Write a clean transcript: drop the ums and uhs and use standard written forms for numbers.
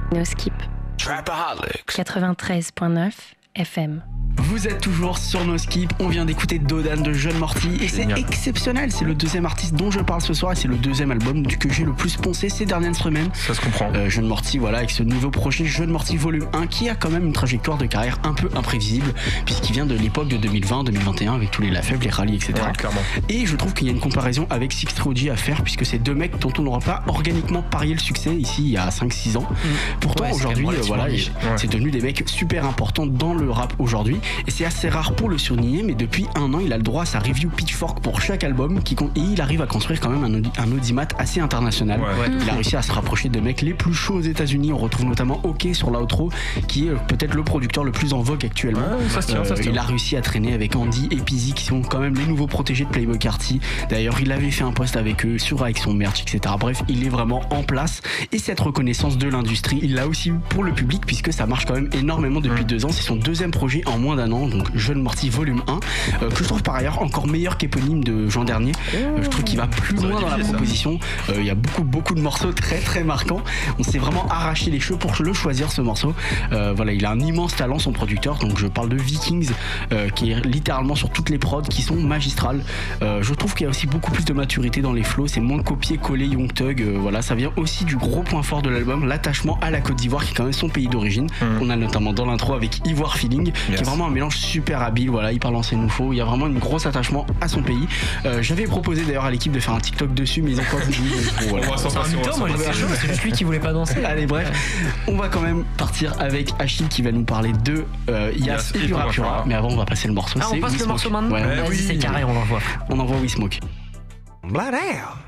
No Skip. Trapaholics. 93.9 FM. Vous êtes toujours sur No Skip, on vient d'écouter Dodan de Jeune Morty et c'est exceptionnel, c'est le deuxième artiste dont je parle ce soir et c'est le deuxième album que j'ai le plus poncé ces dernières semaines. Ça se comprend. Jeune Morty, voilà, avec ce nouveau projet Jeune Morty Volume 1 qui a quand même une trajectoire de carrière un peu imprévisible puisqu'il vient de l'époque de 2020-2021 avec tous les La Fève, les rallyes, etc. Ouais, clairement. Et je trouve qu'il y a une comparaison avec Six Trilogy à faire puisque c'est deux mecs dont on n'aura pas organiquement parié le succès ici il y a 5-6 ans. Pourtant aujourd'hui, voilà, c'est devenu des mecs super importants dans le rap aujourd'hui et c'est assez rare pour le surligner, mais depuis un an il a le droit à sa review Pitchfork pour chaque album et il arrive à construire quand même un audimat assez international. Il a réussi à se rapprocher de mecs les plus chauds aux États-Unis. On retrouve notamment OK sur l'outro qui est peut-être le producteur le plus en vogue actuellement. Ça se tient. Il a réussi à traîner avec Andy et Pizzy qui sont quand même les nouveaux protégés de Playboi Carti. D'ailleurs il avait fait un post avec eux avec son merch, etc. Bref, il est vraiment en place et cette reconnaissance de l'industrie il l'a aussi pour le public puisque ça marche quand même énormément depuis 2 ans. C'est son deuxième projet en moins d'1 an, donc Jeune Morty Volume 1, que je trouve par ailleurs encore meilleur qu'éponyme de Jean Dernier. Je trouve qu'il va plus loin dans la proposition. Il y a beaucoup de morceaux très très marquants. On s'est vraiment arraché les cheveux pour le choisir ce morceau. Voilà, il a un immense talent son producteur, donc je parle de Vikings qui est littéralement sur toutes les prods qui sont magistrales. Je trouve qu'il y a aussi beaucoup plus de maturité dans les flows, c'est moins copier-coller Young Thug. Voilà, ça vient aussi du gros point fort de l'album, l'attachement à la Côte d'Ivoire qui est quand même son pays d'origine. On a notamment dans l'intro avec Ivoire Feeling qui est vraiment un mélange super habile. Voilà, il parle en sénoufo, il y a vraiment un gros attachement à son pays. J'avais proposé d'ailleurs à l'équipe de faire un TikTok dessus, mais ils ont pas voulu. On va s'en passer. Moi j'étais chaud, c'est juste lui qui voulait pas danser. Allez, bref, on va quand même partir avec Achille qui va nous parler de Yas et du Rapura. Mais avant, on va passer le morceau. On passe le morceau maintenant. Ouais, Vas-y, c'est carré, on l'envoie. On envoie We Smoke. Blood hell.